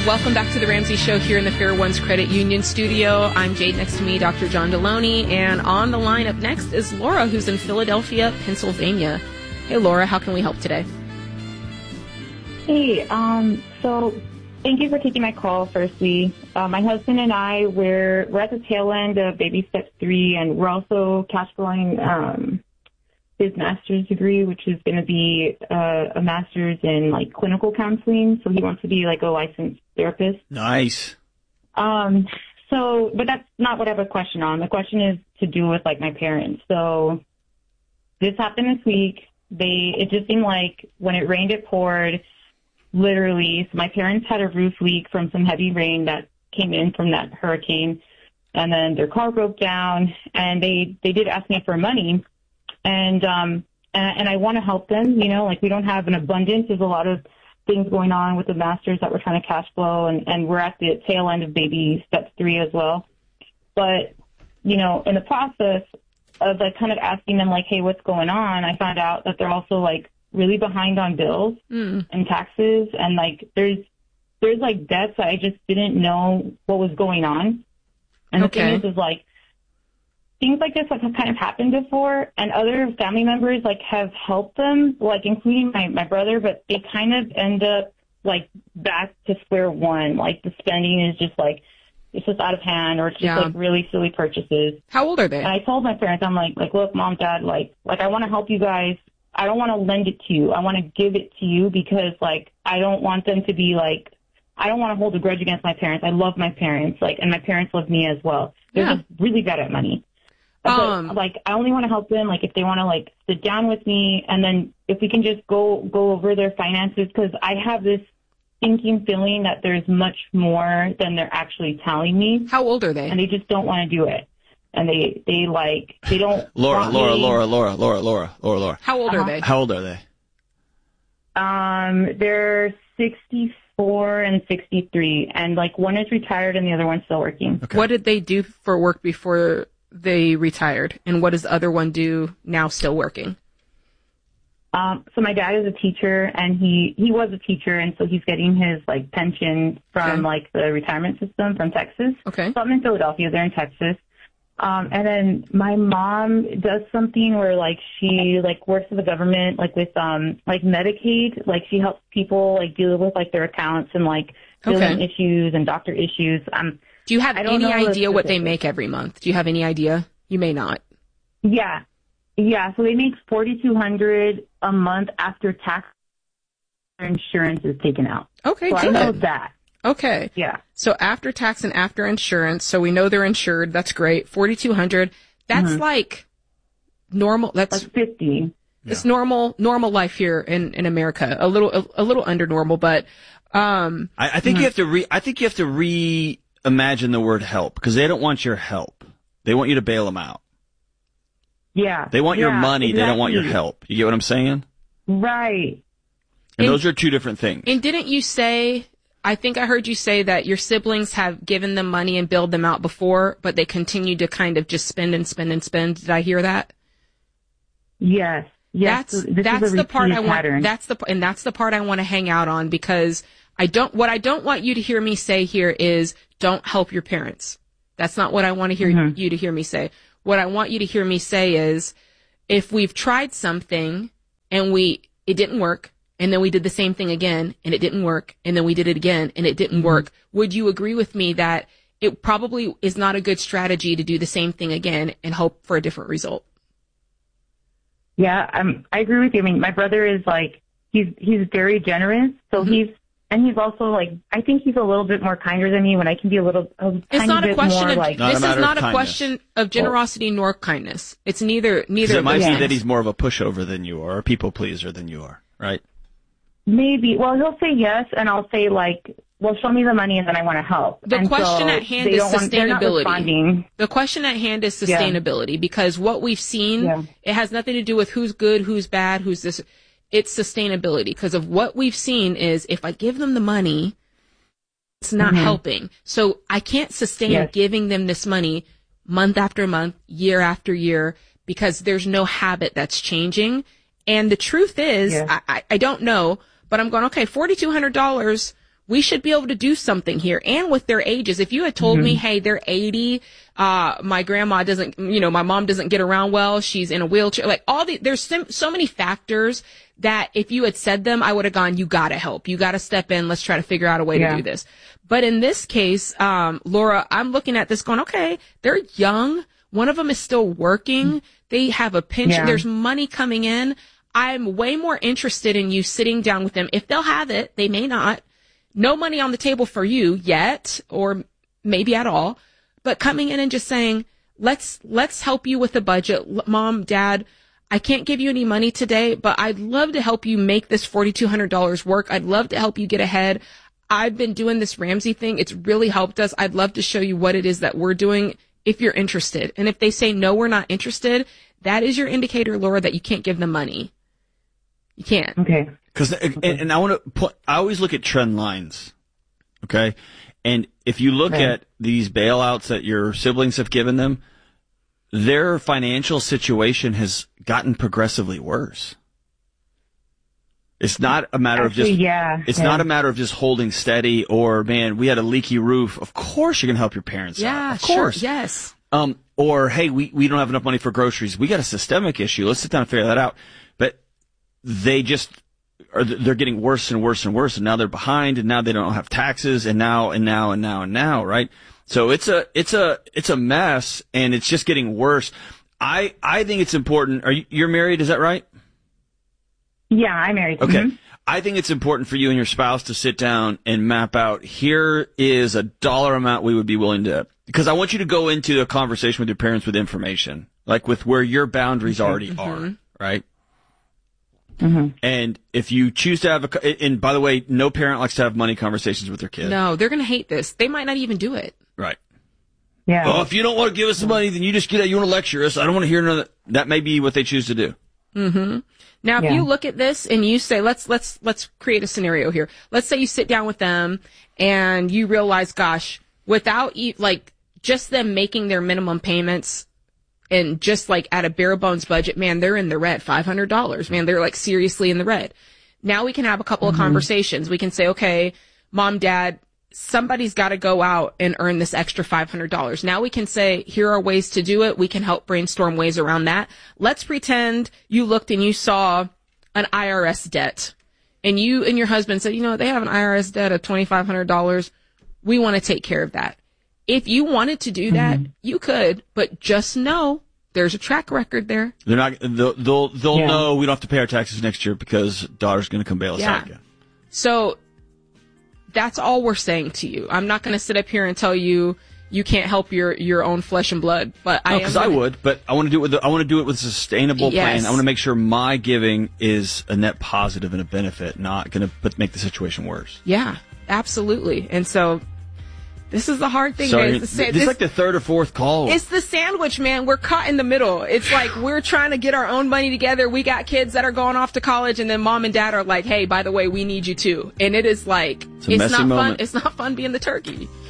Welcome back to the Ramsey Show here in the Fair Ones Credit Union studio. I'm Jade, next to me, Dr. John Deloney, and on the line up next is Laura, who's in Philadelphia, Pennsylvania. Hey, Laura, how can we help today? Hey, so thank you for taking my call, firstly. My husband and I, we're at the tail end of baby step 3, and we're also cash flowing his master's degree, which is going to be a master's in like clinical counseling. So he wants to be like a licensed therapist. Nice. But that's not what I have a question on. The question is to do with like my parents. So this happened this week. It just seemed like when it rained, it poured, literally. So my parents had a roof leak from some heavy rain that came in from that hurricane. And then their car broke down, and they did ask me for money. And I want to help them, you know, like we don't have an abundance. There's a lot of things going on with the masters that we're trying to cash flow, and we're at the tail end of baby step 3 as well. But, you know, in the process of like kind of asking them like, hey, what's going on? I found out that they're also like really behind on bills and taxes, and like there's like debts that I just didn't know what was going on. And the thing is like, things like this have kind of happened before, and other family members like have helped them, like including my brother, but they kind of end up like back to square one. Like the spending is just like, it's just out of hand, or it's just like really silly purchases. How old are they? And I told my parents, I'm like, look, Mom, Dad, like I want to help you guys. I don't want to lend it to you. I want to give it to you because like, I don't want them to be like, I don't want to hold a grudge against my parents. I love my parents, like, and my parents love me as well. They're just really bad at money. But, like, I only want to help them, like, if they want to, like, sit down with me, and then if we can just go over their finances, because I have this thinking feeling that there's much more than they're actually telling me. How old are they? And they just don't want to do it. And they don't. Laura. How old are they? How old are they? They're 64 and 63, and, like, one is retired and the other one's still working. Okay. What did they do for work before they retired, and what does the other one do now still working? So my dad is a teacher, and he was a teacher, and so he's getting his like pension from like the retirement system from Texas. Okay. So I'm in Philadelphia, they're in Texas. And then my mom does something where like she like works for the government, like with like Medicaid, like she helps people like deal with like their accounts and like billing issues and doctor issues. Do you have any idea what they make every month? Do you have any idea? You may not. Yeah. So they make $4,200 a month after tax and insurance is taken out. Okay, so good. I know that. Okay. Yeah. So after tax and after insurance, so we know they're insured. That's great. $4,200. That's like normal. That's 50. It's normal life here in America. A little under normal, but I think you have to reimagine the word help, because they don't want your help. They want you to bail them out. Yeah. They want your money. Exactly. They don't want your help. You get what I'm saying? Right. And those are two different things. And didn't you say, I think I heard you say that your siblings have given them money and bailed them out before, but they continue to kind of just spend and spend and spend. Did I hear that? Yes. That's the part I want. That's the part I want to hang out on, because what I don't want you to hear me say here is don't help your parents. That's not what I want to hear you to hear me say. What I want you to hear me say is, if we've tried something and it didn't work, and then we did the same thing again and it didn't work, and then we did it again and it didn't work, would you agree with me that it probably is not a good strategy to do the same thing again and hope for a different result? Yeah, I agree with you. I mean, my brother is like, he's very generous, so he's also like, I think he's a little bit more kinder than me when I can be a little. It's not a question of like, this is not a question of generosity nor kindness. It's neither. It might be that he's more of a pushover than you are, or people pleaser than you are, right? Maybe. Well, he'll say yes, and I'll say like, well, show me the money, and then I want to help. The question at hand is sustainability. The question at hand is sustainability, because what we've seen, it has nothing to do with who's good, who's bad, who's this. It's sustainability, because of what we've seen is if I give them the money, it's not helping. So I can't sustain giving them this money month after month, year after year, because there's no habit that's changing. And the truth is, I don't know, but I'm going, okay, $4,200 we should be able to do something here. And with their ages, if you had told me, hey, they're 80, my grandma doesn't, my mom doesn't get around well, she's in a wheelchair, like there's so many factors that if you had said them, I would have gone, you gotta help, you gotta step in, let's try to figure out a way to do this. But in this case, Laura, I'm looking at this going, okay, they're young. One of them is still working. They have a pension. There's money coming in. I'm way more interested in you sitting down with them. If they'll have it, they may not. No money on the table for you yet, or maybe at all, but coming in and just saying, let's help you with the budget. Mom, Dad, I can't give you any money today, but I'd love to help you make this $4,200 work. I'd love to help you get ahead. I've been doing this Ramsey thing. It's really helped us. I'd love to show you what it is that we're doing if you're interested. And if they say, no, we're not interested, that is your indicator, Laura, that you can't give them money. You can't. Okay. Because, and I always look at trend lines, okay? And if you look at these bailouts that your siblings have given them, their financial situation has gotten progressively worse. It's not a matter of not a matter of just holding steady or, man, we had a leaky roof. Of course you're going to help your parents out. Of course. Sure, yes. Or, hey, we don't have enough money for groceries. We got a systemic issue. Let's sit down and figure that out. But they're getting worse and worse and worse, and now they're behind, and now they don't have taxes, and now, right? So it's a mess, and it's just getting worse. I think it's important. You're married, is that right? Yeah, I'm married. Okay. Mm-hmm. I think it's important for you and your spouse to sit down and map out, here is a dollar amount we would be willing to, because I want you to go into a conversation with your parents with information, like with where your boundaries already are, right? Mm-hmm. And if you choose to have and by the way, no parent likes to have money conversations with their kid. No, they're going to hate this. They might not even do it. Right. Yeah. Well, if you don't want to give us the money, then you just you want to lecture us. I don't want to hear none of that. That may be what they choose to do. Mm-hmm. Now, if you look at this and you say, let's create a scenario here. Let's say you sit down with them and you realize, gosh, without just them making their minimum payments and just like at a bare bones budget, man, they're in the red, $500. Man, they're like seriously in the red. Now we can have a couple of conversations. We can say, okay, Mom, Dad, somebody's got to go out and earn this extra $500. Now we can say, here are ways to do it. We can help brainstorm ways around that. Let's pretend you looked and you saw an IRS debt and you and your husband said, they have an IRS debt of $2,500. We want to take care of that. If you wanted to do that, you could, but just know there's a track record there. They're not, they'll know we don't have to pay our taxes next year because daughter's going to come bail us out again. So that's all we're saying to you. I'm not going to sit up here and tell you you can't help your own flesh and blood, but I would. But I want to do it with a sustainable plan. I want to make sure my giving is a net positive and a benefit, not going to make the situation worse. Yeah, absolutely. And so this is the hard thing, guys. To say. This is like the third or fourth call. It's the sandwich, man. We're caught in the middle. It's like we're trying to get our own money together. We got kids that are going off to college, and then Mom and Dad are like, hey, by the way, we need you too. And it is like, it's not fun. It's not fun being the turkey.